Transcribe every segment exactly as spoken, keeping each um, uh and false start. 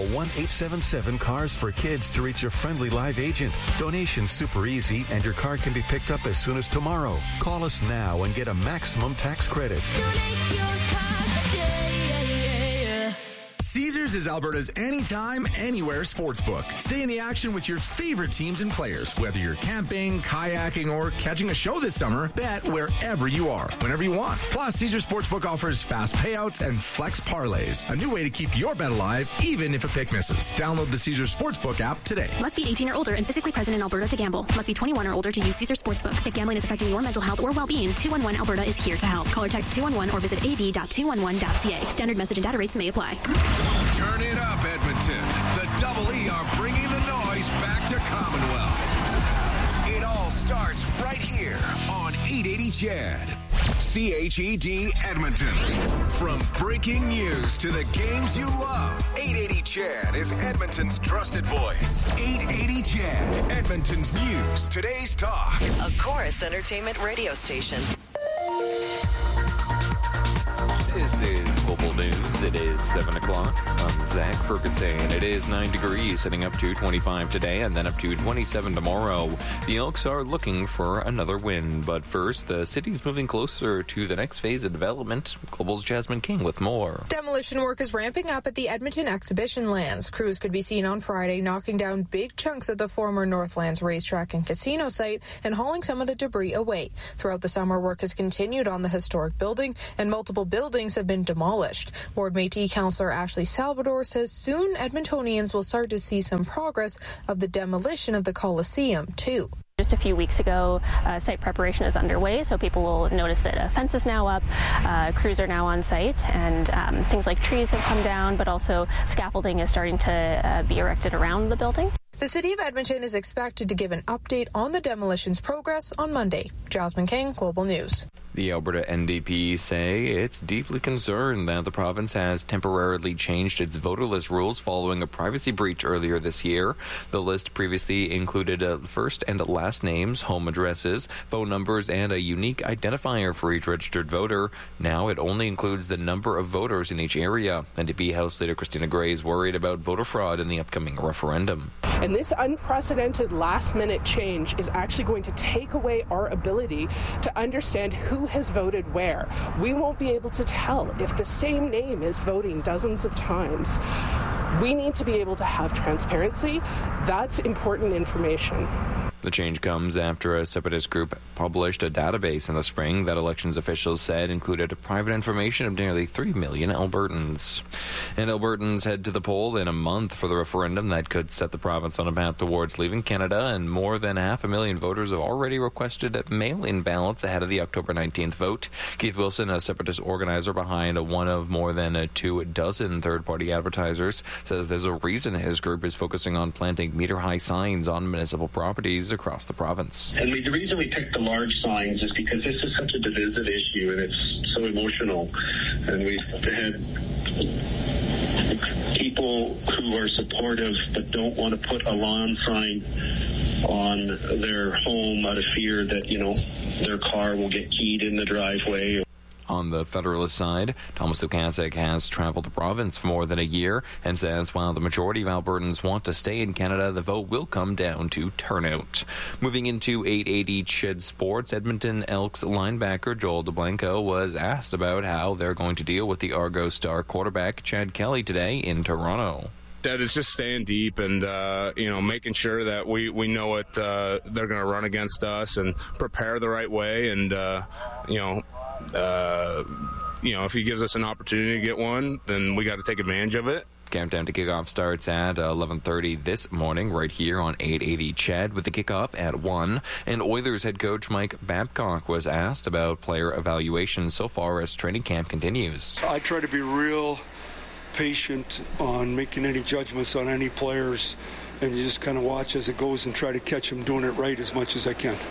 Call one eight seven seven cars for kids to reach a friendly live agent. Donation's super easy, and your car can be picked up as soon as tomorrow. Call us now and get a maximum tax credit. Donate your car today. Caesars is Alberta's anytime, anywhere sportsbook. Stay in the action with your favorite teams and players. Whether you're camping, kayaking, or catching a show this summer, bet wherever you are, whenever you want. Plus, Caesars Sportsbook offers fast payouts and flex parlays. A new way to keep your bet alive, even if a pick misses. Download the Caesars Sportsbook app today. Must be eighteen or older and physically present in Alberta to gamble. Must be twenty-one or older to use Caesars Sportsbook. If gambling is affecting your mental health or well-being, two one one Alberta is here to help. Call or text two one one or visit a b dot two one one dot c a. Standard message and data rates may apply. Turn it up, Edmonton. The Double E are bringing the noise back to Commonwealth. It all starts right here on eight eighty C H E D. C H E D Edmonton. From breaking news to the games you love, eight eighty C H E D is Edmonton's trusted voice. eight eighty C H E D, Edmonton's news, today's talk. A Chorus Entertainment radio station. This is Global News. It is seven o'clock. I'm Zach Ferguson. It is nine degrees, heading up to twenty-five today and then up to twenty-seven tomorrow. The Elks are looking for another win. But first, the city's moving closer to the next phase of development. Global's Jasmine King with more. Demolition work is ramping up at the Edmonton Exhibition Lands. Crews could be seen on Friday knocking down big chunks of the former Northlands racetrack and casino site and hauling some of the debris away. Throughout the summer, work has continued on the historic building, and multiple buildings have been demolished. Ward Métis Councillor Ashley Salvador says soon Edmontonians will start to see some progress of the demolition of the Coliseum, too. Just a few weeks ago, uh, site preparation is underway, so people will notice that a fence is now up, uh, crews are now on site, and um, things like trees have come down, but also scaffolding is starting to uh, be erected around the building. The City of Edmonton is expected to give an update on the demolition's progress on Monday. Jasmine King, Global News. The Alberta N D P say it's deeply concerned that the province has temporarily changed its voter list rules following a privacy breach earlier this year. The list previously included uh, first and last names, home addresses, phone numbers, and a unique identifier for each registered voter. Now it only includes the number of voters in each area. N D P House Leader Christina Gray is worried about voter fraud in the upcoming referendum. And this unprecedented last-minute change is actually going to take away our ability to understand who has voted where. We won't be able to tell if the same name is voting dozens of times. We need to be able to have transparency. That's important information. The change comes after a separatist group published a database in the spring that elections officials said included private information of nearly three million Albertans. And Albertans head to the poll in a month for the referendum that could set the province on a path towards leaving Canada, and more than half a million voters have already requested mail-in ballots ahead of the October nineteenth vote. Keith Wilson, a separatist organizer behind one of more than two dozen third-party advertisers, says there's a reason his group is focusing on planting meter-high signs on municipal properties across the province. And we, the reason we picked the large signs is because this is such a divisive issue and it's so emotional. And we've had people who are supportive but don't want to put a lawn sign on their home out of fear that, you know, their car will get keyed in the driveway. On the Federalist side, Thomas Lukasik has traveled the province for more than a year and says while the majority of Albertans want to stay in Canada, the vote will come down to turnout. Moving into eight eighty C H E D Sports, Edmonton Elks linebacker Joel DeBlanco was asked about how they're going to deal with the Argos star quarterback Chad Kelly today in Toronto. That is just staying deep and, uh, you know, making sure that we, we know what uh, they're going to run against us and prepare the right way. And, uh, you know, uh, you know, if he gives us an opportunity to get one, then we got to take advantage of it. Countdown to kickoff starts at eleven thirty this morning right here on eight eighty C H E D with the kickoff at one. And Oilers head coach Mike Babcock was asked about player evaluation so far as training camp continues. I try to be real patient on making any judgments on any players, and you just kind of watch as it goes and try to catch them doing it right as much as I can.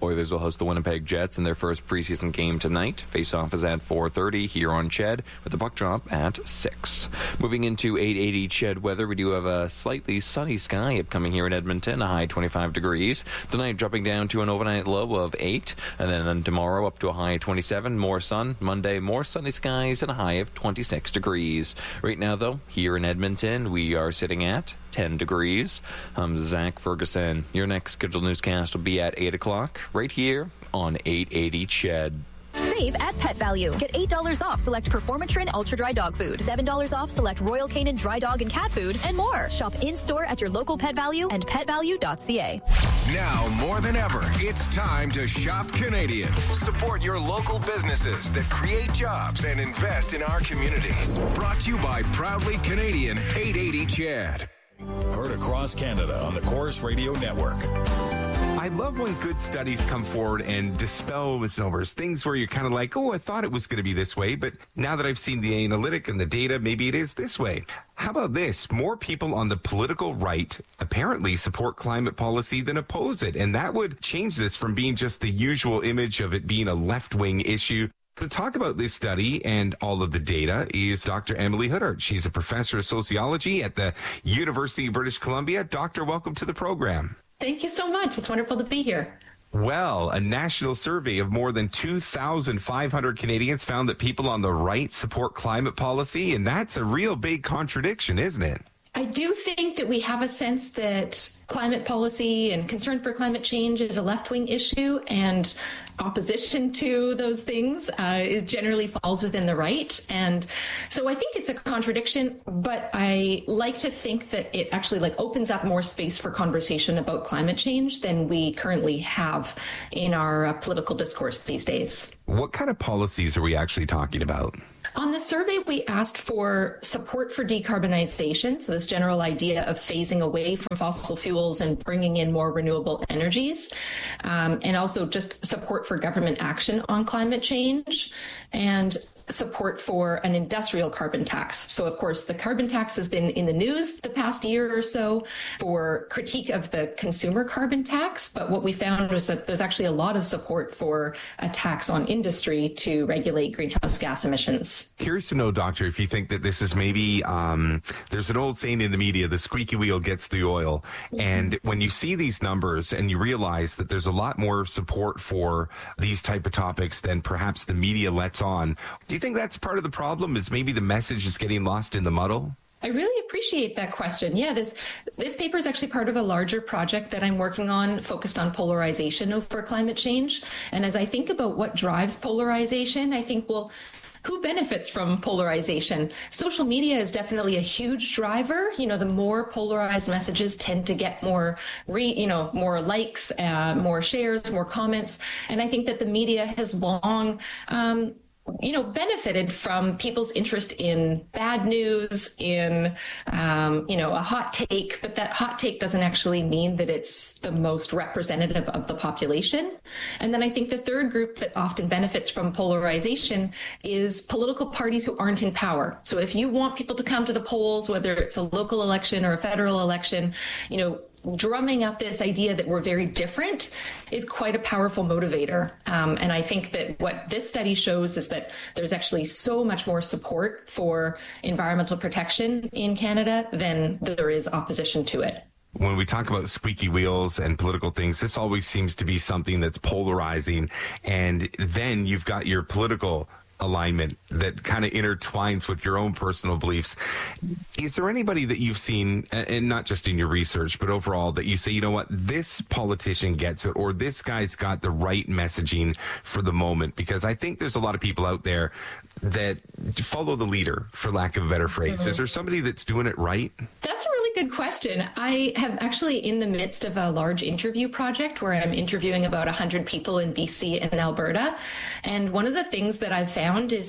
Oilers will host the Winnipeg Jets in their first preseason game tonight. Face-off is at four thirty here on Ched, with the puck drop at six. Moving into eight eighty Ched weather, we do have a slightly sunny sky upcoming here in Edmonton, a high twenty-five degrees. Tonight dropping down to an overnight low of eight, and then on tomorrow up to a high of twenty-seven, more sun. Monday, more sunny skies and a high of twenty-six degrees. Right now, though, here in Edmonton, we are sitting at ten degrees. I'm Zach Ferguson. Your next scheduled newscast will be at eight o'clock, right here on eight eighty Ched. Save at Pet Value. Get eight dollars off select Performatrin Ultra Dry Dog Food, seven dollars off select Royal Canin Dry Dog and Cat Food, and more. Shop in-store at your local Pet Value and pet value dot c a. Now more than ever, it's time to shop Canadian. Support your local businesses that create jobs and invest in our communities. Brought to you by Proudly Canadian eight eighty Ched. Heard across Canada on the Chorus Radio Network. I love when good studies come forward and dispel misnomers, things where you're kind of like, oh, I thought it was going to be this way, but now that I've seen the analytic and the data, maybe it is this way. How about this? More people on the political right apparently support climate policy than oppose it, and that would change this from being just the usual image of it being a left-wing issue. To talk about this study and all of the data is Doctor Emily Huddart. She's a professor of sociology at the University of British Columbia. Doctor, welcome to the program. Thank you so much. It's wonderful to be here. Well, a national survey of more than two thousand five hundred Canadians found that people on the right support climate policy, and that's a real big contradiction, isn't it? I do think that we have a sense that climate policy and concern for climate change is a left-wing issue, and opposition to those things uh, it generally falls within the right. And so I think it's a contradiction, but I like to think that it actually like opens up more space for conversation about climate change than we currently have in our uh, political discourse these days. What kind of policies are we actually talking about? On the survey, we asked for support for decarbonization, so this general idea of phasing away from fossil fuels and bringing in more renewable energies, um, and also just support for government action on climate change, and support for an industrial carbon tax. So, of course, the carbon tax has been in the news the past year or so for critique of the consumer carbon tax. But what we found was that there's actually a lot of support for a tax on industry to regulate greenhouse gas emissions. Curious to know, Doctor, if you think that this is maybe, um, there's an old saying in the media, the squeaky wheel gets the oil. Mm-hmm. And when you see these numbers and you realize that there's a lot more support for these type of topics than perhaps the media lets on, do you think that's part of the problem, is maybe the message is getting lost in the muddle? I really appreciate that question. Yeah, this this paper is actually part of a larger project that I'm working on focused on polarization over climate change. And as I think about what drives polarization, I think, well, who benefits from polarization? Social media is definitely a huge driver. You know, the more polarized messages tend to get more, re, you know, more likes, uh, more shares, more comments. And I think that the media has long, um, you know, benefited from people's interest in bad news, in, um, you know, a hot take, but that hot take doesn't actually mean that it's the most representative of the population. And then I think the third group that often benefits from polarization is political parties who aren't in power. So if you want people to come to the polls, whether it's a local election or a federal election, you know, drumming up this idea that we're very different is quite a powerful motivator. Um, and I think that what this study shows is that there's actually so much more support for environmental protection in Canada than there is opposition to it. When we talk about squeaky wheels and political things, this always seems to be something that's polarizing. And then you've got your political alignment that kind of intertwines with your own personal beliefs. Is there anybody that you've seen, and not just in your research, but overall, that you say, you know what, this politician gets it, or this guy's got the right messaging for the moment? Because I think there's a lot of people out there that follow the leader, for lack of a better phrase. Mm-hmm. Is there somebody that's doing it right? That's a really good question. I have actually in the midst of a large interview project where I'm interviewing about one hundred people in B C and Alberta. And one of the things that I've found is that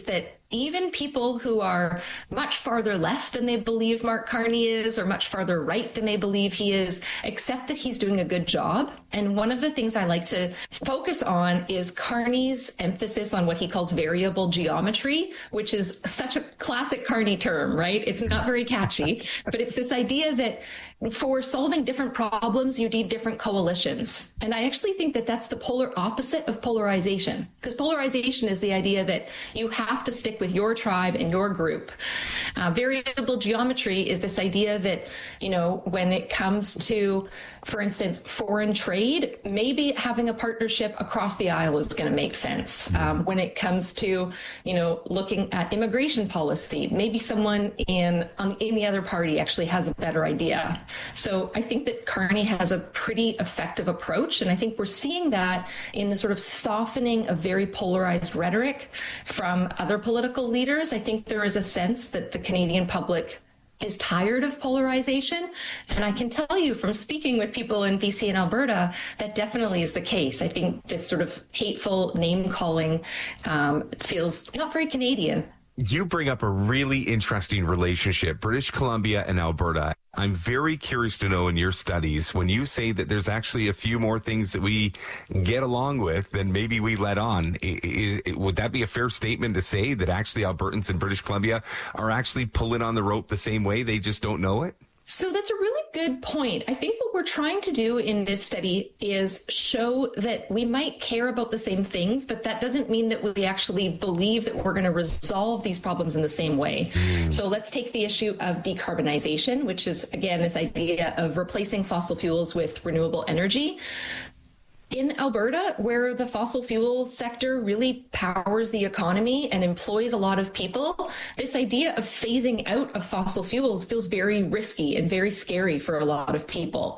even people who are much farther left than they believe Mark Carney is, or much farther right than they believe he is, accept that he's doing a good job. And one of the things I like to focus on is Carney's emphasis on what he calls variable geometry, which is such a classic Carney term, right? It's not very catchy, but it's this idea that for solving different problems, you need different coalitions. And I actually think that that's the polar opposite of polarization, because polarization is the idea that you have to stick with your tribe and your group. Uh, variable geometry is this idea that, you know, when it comes to, for instance, foreign trade, maybe having a partnership across the aisle is going to make sense. Um, when it comes to, you know, looking at immigration policy, maybe someone in on, in the other party actually has a better idea. So I think that Carney has a pretty effective approach, and I think we're seeing that in the sort of softening of very polarized rhetoric from other political leaders. I think there is a sense that the Canadian public is tired of polarization. And I can tell you from speaking with people in B C and Alberta, that definitely is the case. I think this sort of hateful name calling um, feels not very Canadian. You bring up a really interesting relationship, British Columbia and Alberta. I'm very curious to know in your studies, when you say that there's actually a few more things that we get along with than maybe we let on, is, would that be a fair statement to say that actually Albertans in British Columbia are actually pulling on the rope the same way? They just don't know it? So that's a really good point. I think what we're trying to do in this study is show that we might care about the same things, but that doesn't mean that we actually believe that we're going to resolve these problems in the same way. Mm. So let's take the issue of decarbonization, which is, again, this idea of replacing fossil fuels with renewable energy. In Alberta, where the fossil fuel sector really powers the economy and employs a lot of people, this idea of phasing out of fossil fuels feels very risky and very scary for a lot of people.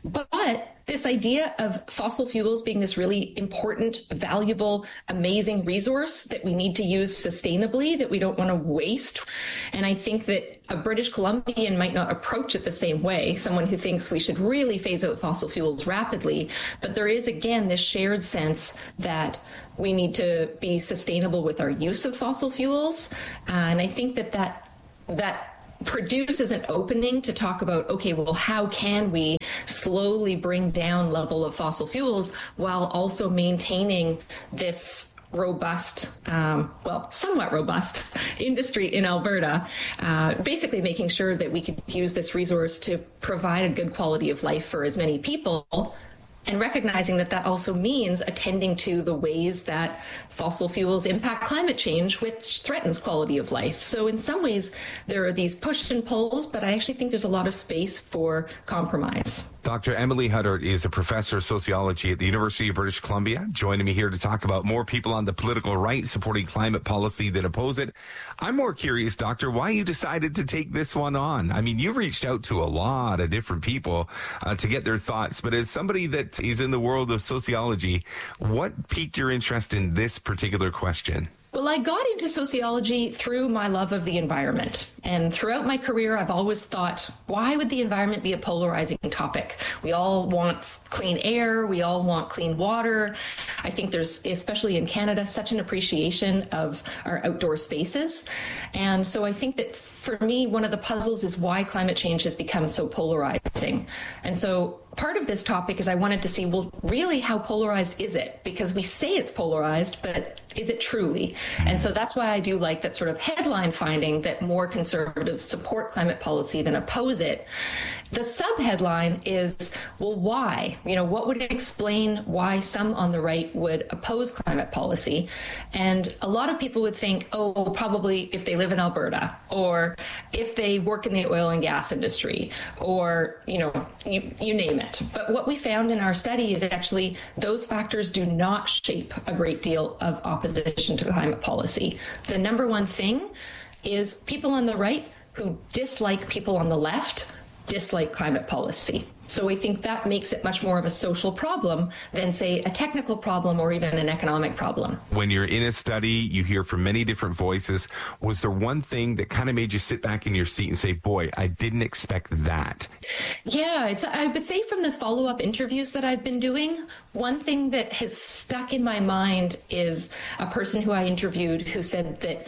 But this idea of fossil fuels being this really important, valuable, amazing resource that we need to use sustainably, that we don't want to waste. And I think that a British Columbian might not approach it the same way, someone who thinks we should really phase out fossil fuels rapidly. But there is, again, this shared sense that we need to be sustainable with our use of fossil fuels. Uh, and I think that that, that produces an opening to talk about, okay, well, how can we slowly bring down level of fossil fuels while also maintaining this robust, um, well, somewhat robust industry in Alberta, uh, basically making sure that we could use this resource to provide a good quality of life for as many people, and recognizing that that also means attending to the ways that fossil fuels impact climate change, which threatens quality of life. So in some ways, there are these push and pulls, but I actually think there's a lot of space for compromise. Doctor Emily Huddart is a professor of sociology at the University of British Columbia, joining me here to talk about more people on the political right supporting climate policy than oppose it. I'm more curious, Doctor, why you decided to take this one on. I mean, you reached out to a lot of different people uh, to get their thoughts, but as somebody that is in the world of sociology, what piqued your interest in this particular question? Well, I got into sociology through my love of the environment. And throughout my career, I've always thought, why would the environment be a polarizing topic? We all want clean air. We all want clean water. I think there's, especially in Canada, such an appreciation of our outdoor spaces. And so I think that for me, one of the puzzles is why climate change has become so polarizing. And so part of this topic is I wanted to see, well, really, how polarized is it? Because we say it's polarized, but is it truly? And so that's why I do like that sort of headline finding that more conservatives support climate policy than oppose it. The subheadline is, well, why? You know, what would explain why some on the right would oppose climate policy? And a lot of people would think, oh, probably if they live in Alberta, or if they work in the oil and gas industry, or, you know, you, you name it. But what we found in our study is actually those factors do not shape a great deal of opposition to climate policy. The number one thing is people on the right who dislike people on the left dislike climate policy. So we think that makes it much more of a social problem than, say, a technical problem or even an economic problem. When you're in a study, you hear from many different voices. Was there one thing that kind of made you sit back in your seat and say, boy, I didn't expect that? Yeah, it's, I would say from the follow-up interviews that I've been doing, one thing that has stuck in my mind is a person who I interviewed who said that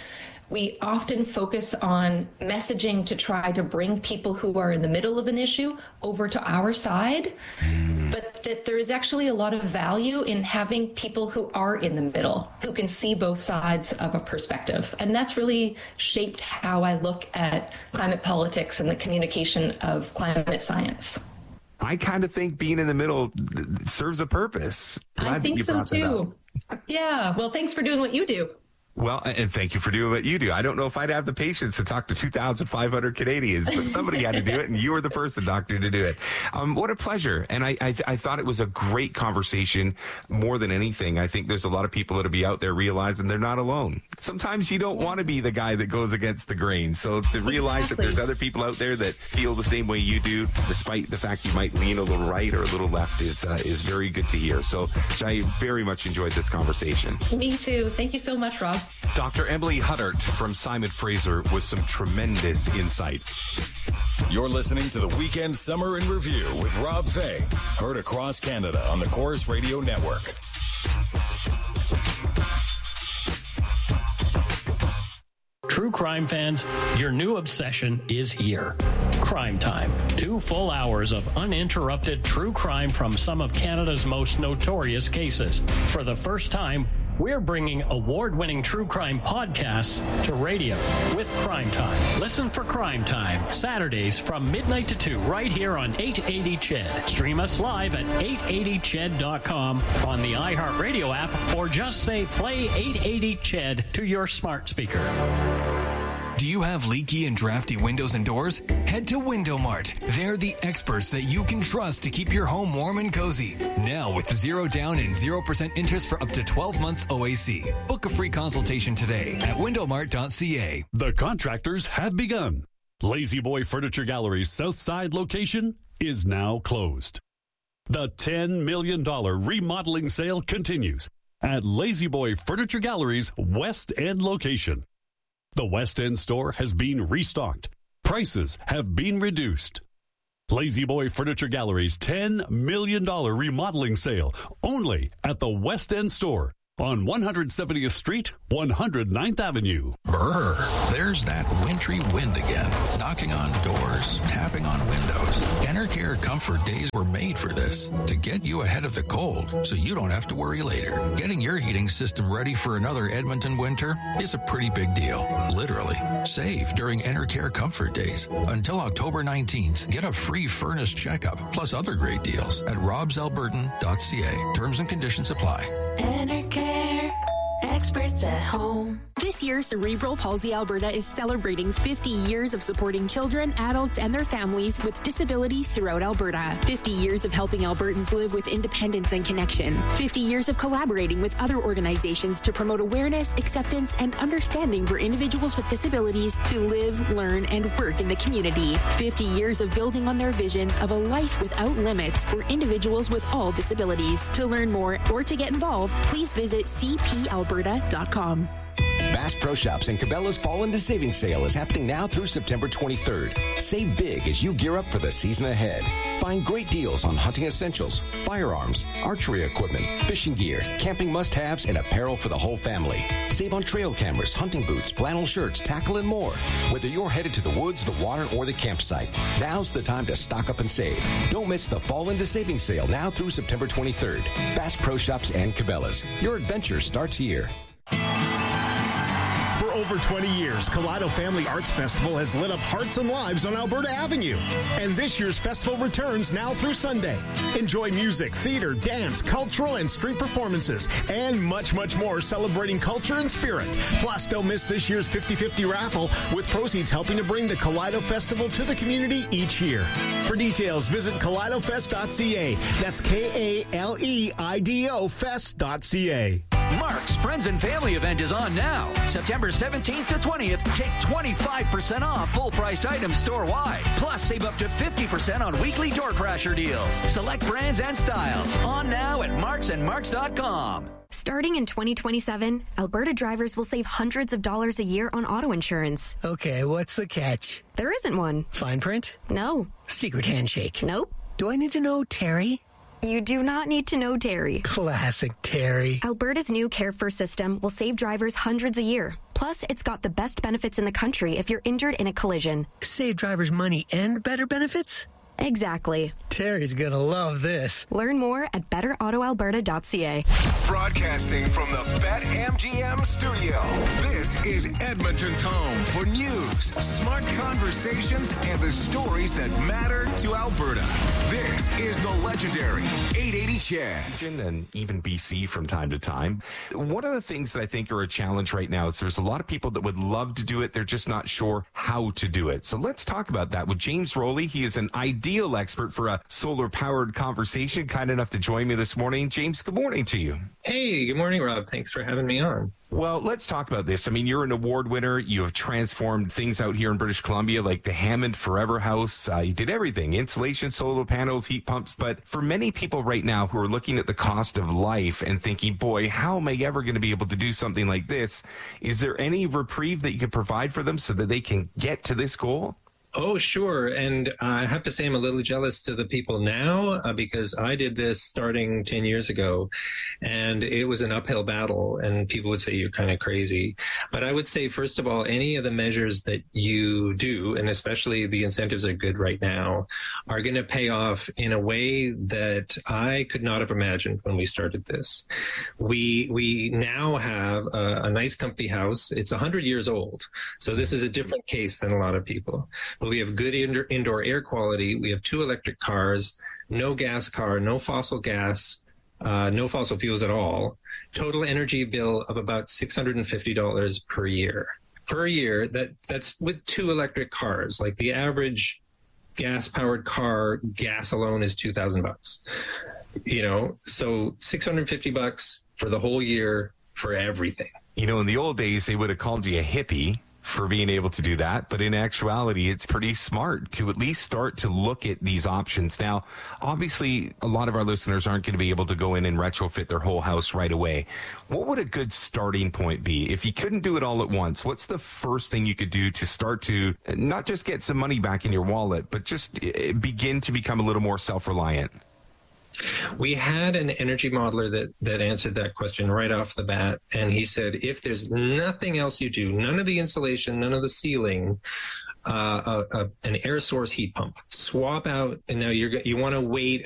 we often focus on messaging to try to bring people who are in the middle of an issue over to our side, mm. but that there is actually a lot of value in having people who are in the middle, who can see both sides of a perspective. And that's really shaped how I look at climate politics and the communication of climate science. I kind of think being in the middle serves a purpose. Glad I think so too. Yeah. Well, thanks for doing what you do. Well, and thank you for doing what you do. I don't know if I'd have the patience to talk to two thousand five hundred Canadians, but somebody had to do it, and you were the person, Doctor, to do it. Um, what a pleasure. And I, I, I thought it was a great conversation. More than anything, I think there's a lot of people that'll be out there realizing they're not alone. Sometimes you don't want to be the guy that goes against the grain. So to realize exactly. that there's other people out there that feel the same way you do, despite the fact you might lean a little right or a little left, is uh, is very good to hear. So I very much enjoyed this conversation. Me too. Thank you so much, Rob. Doctor Emily Huddart from Simon Fraser with some tremendous insight. You're listening to the Weekend Summer in Review with Rob Fay, heard across Canada on the Corus Radio Network. True crime fans, your new obsession is here. Crime Time. Two full hours of uninterrupted true crime from some of Canada's most notorious cases. For the first time, we're bringing award-winning true crime podcasts to radio with Crime Time. Listen for Crime Time, Saturdays from midnight to two, right here on eight eighty C H E D. Stream us live at eight eighty C H E D dot com on the iHeartRadio app, or just say play eight eighty C H E D to your smart speaker. Do you have leaky and drafty windows and doors? Head to Window Mart. They're the experts that you can trust to keep your home warm and cozy. Now with zero down and zero percent interest for up to twelve months O A C. Book a free consultation today at window mart dot c a. The contractors have begun. Lazy Boy Furniture Gallery's South Side location is now closed. The ten million dollars remodeling sale continues at Lazy Boy Furniture Gallery's West End location. The West End store has been restocked. Prices have been reduced. Lazy Boy Furniture Gallery's ten million dollars remodeling sale only at the West End store on one hundred seventieth Street, one hundred ninth Avenue. Brr, there's that wintry wind again, knocking on doors, tapping on windows. Enercare Comfort Days were made for this, to get you ahead of the cold so you don't have to worry later. Getting your heating system ready for another Edmonton winter is a pretty big deal, literally. Save during Enercare Comfort Days. Until October nineteenth, get a free furnace checkup, plus other great deals at robs albertan dot c a. Terms and conditions apply. Enercare, experts at home. This year, Cerebral Palsy Alberta is celebrating fifty years of supporting children, adults, and their families with disabilities throughout Alberta. fifty years of helping Albertans live with independence and connection. fifty years of collaborating with other organizations to promote awareness, acceptance, and understanding for individuals with disabilities to live, learn, and work in the community. fifty years of building on their vision of a life without limits for individuals with all disabilities. To learn more or to get involved, please visit c p alberta dot com. Bass Pro Shops and Cabela's Fall into Savings Sale is happening now through September twenty-third. Save big as you gear up for the season ahead. Find great deals on hunting essentials, firearms, archery equipment, fishing gear, camping must-haves, and apparel for the whole family. Save on trail cameras, hunting boots, flannel shirts, tackle, and more. Whether you're headed to the woods, the water, or the campsite, now's the time to stock up and save. Don't miss the Fall into Savings Sale now through September twenty-third. Bass Pro Shops and Cabela's. Your adventure starts here. For over twenty years, Kaleido Family Arts Festival has lit up hearts and lives on Alberta Avenue. And this year's festival returns now through Sunday. Enjoy music, theater, dance, cultural and street performances, and much, much more celebrating culture and spirit. Plus, don't miss this year's fifty-fifty raffle, with proceeds helping to bring the Kaleido Festival to the community each year. For details, visit kaleido fest dot c a. That's K A L E I D O fest dot c a. Mark's Friends and Family event is on now. September seventeenth to twentieth, take twenty-five percent off full-priced items store-wide. Plus, save up to fifty percent on weekly door crasher deals. Select brands and styles. On now at marks and marks dot com. Starting in twenty twenty-seven, Alberta drivers will save hundreds of dollars a year on auto insurance. Okay, what's the catch? There isn't one. Fine print? No. Secret handshake? Nope. Do I need to know Terry? You do not need to know Terry. Classic Terry. Alberta's new Care First system will save drivers hundreds a year. Plus, it's got the best benefits in the country if you're injured in a collision. Save drivers money and better benefits? Exactly. Terry's gonna love this. Learn more at better auto alberta dot c a. Broadcasting from the BetMGM studio, this is Edmonton's home for news, smart conversations, and the stories that matter to Alberta. This is the legendary eight eighty Chad. And even B C from time to time. One of the things that I think are a challenge right now is there's a lot of people that would love to do it. They're just not sure how to do it. So let's talk about that with James Rowley. He is an ideal expert for a solar-powered conversation. Kind enough to join me this morning. James, good morning to you. Hey, good morning, Rob. Thanks for having me on. Well, let's talk about this. I mean, you're an award winner. You have transformed things out here in British Columbia, like the Hammond Forever House. Uh, you did everything, insulation, solar panels, heat pumps. But for many people right now who are looking at the cost of life and thinking, boy, how am I ever going to be able to do something like this? Is there any reprieve that you could provide for them so that they can get to this goal? Oh, sure. And uh, I have to say I'm a little jealous to the people now uh, because I did this starting ten years ago and it was an uphill battle and people would say you're kind of crazy. But I would say, first of all, any of the measures that you do, and especially the incentives are good right now, are going to pay off in a way that I could not have imagined when we started this. We we now have a, a nice comfy house. It's one hundred years old. So this is a different case than a lot of people. But we have good indoor, indoor air quality. We have two electric cars, no gas car, no fossil gas, uh, no fossil fuels at all. Total energy bill of about six hundred fifty dollars per year. Per year, that that's with two electric cars. Like the average gas-powered car, gas alone is two thousand bucks. You know, so six hundred fifty bucks for the whole year for everything. You know, in the old days, they would have called you a hippie for being able to do that. But in actuality, it's pretty smart to at least start to look at these options. Now, obviously, a lot of our listeners aren't going to be able to go in and retrofit their whole house right away. What would a good starting point be? If you couldn't do it all at once, what's the first thing you could do to start to not just get some money back in your wallet, but just begin to become a little more self-reliant? We had an energy modeler that, that answered that question right off the bat. And he said, if there's nothing else you do, none of the insulation, none of the ceiling, uh, a, a, an air source heat pump, swap out. And now you're, you want to wait